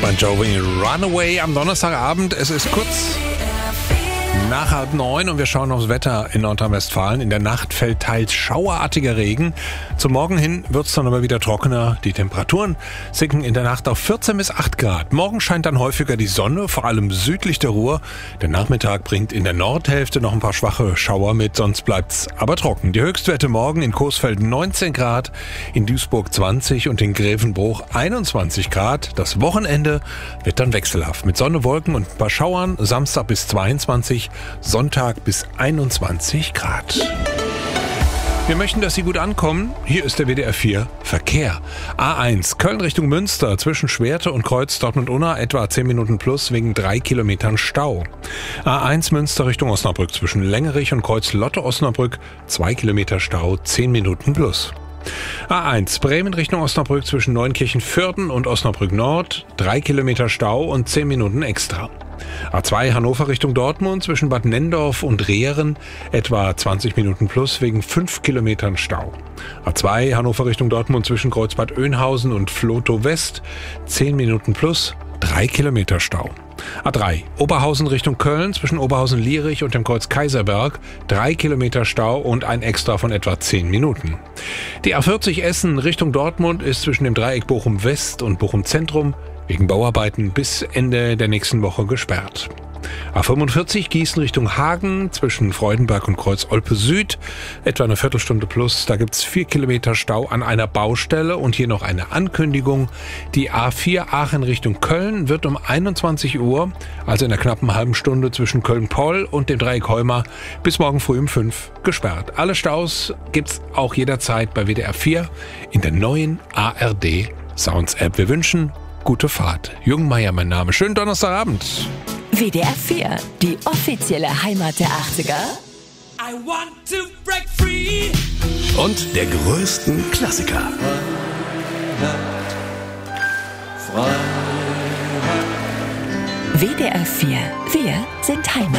Bon Jovi, Runaway am Donnerstagabend. Es ist kurz nach 8:30 und wir schauen aufs Wetter in Nordrhein-Westfalen. In der Nacht fällt teils schauerartiger Regen. Zum Morgen hin wird es dann aber wieder trockener. Die Temperaturen sinken in der Nacht auf 14 bis 8 Grad. Morgen scheint dann häufiger die Sonne, vor allem südlich der Ruhr. Der Nachmittag bringt in der Nordhälfte noch ein paar schwache Schauer mit, sonst bleibt's aber trocken. Die Höchstwerte morgen in Coesfeld 19 Grad, in Duisburg 20 und in Grevenbruch 21 Grad. Das Wochenende wird dann wechselhaft mit Sonne, Wolken und ein paar Schauern. Samstag bis 22, Sonntag bis 21 Grad. Wir möchten, dass Sie gut ankommen. Hier ist der WDR 4 Verkehr. A1 Köln Richtung Münster zwischen Schwerte und Kreuz Dortmund-Unna etwa 10 Minuten plus wegen 3 Kilometern Stau. A1 Münster Richtung Osnabrück zwischen Längerich und Kreuz Lotte-Osnabrück 2 Kilometer Stau, 10 Minuten plus. A1 Bremen Richtung Osnabrück zwischen Neunkirchen-Vörden und Osnabrück Nord 3 Kilometer Stau und 10 Minuten extra. A2 Hannover Richtung Dortmund zwischen Bad Nendorf und Rehren etwa 20 Minuten plus wegen 5 Kilometern Stau. A2 Hannover Richtung Dortmund zwischen Kreuzbad Oeynhausen und Vlotho West 10 Minuten plus 3 Kilometer Stau. A3 Oberhausen Richtung Köln zwischen Oberhausen-Lierich und dem Kreuz Kaiserberg 3 Kilometer Stau und ein Extra von etwa 10 Minuten. Die A40 Essen Richtung Dortmund ist zwischen dem Dreieck Bochum West und Bochum Zentrum wegen Bauarbeiten bis Ende der nächsten Woche gesperrt. A45 Gießen Richtung Hagen zwischen Freudenberg und Kreuz Olpe Süd etwa eine Viertelstunde plus. Da gibt's 4 Kilometer Stau an einer Baustelle und hier noch eine Ankündigung. Die A4 Aachen Richtung Köln wird um 21 Uhr, also in einer knappen halben Stunde zwischen Köln-Poll und dem Dreieck Heuma bis morgen früh um 5 gesperrt. Alle Staus gibt's auch jederzeit bei WDR 4 in der neuen ARD Sounds App. Wir wünschen gute Fahrt. Jungmeier mein Name. Schönen Donnerstagabend. WDR 4, die offizielle Heimat der 80er. I want to break free. Und der größten Klassiker. WDR 4, wir sind Heimat.